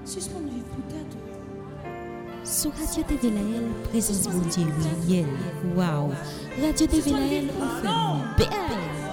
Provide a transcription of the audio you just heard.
Suspendu peut-être. Sur Radio TV Laël, présence bon Dieu, oui, wow. Radio TV Laël, on fait belle.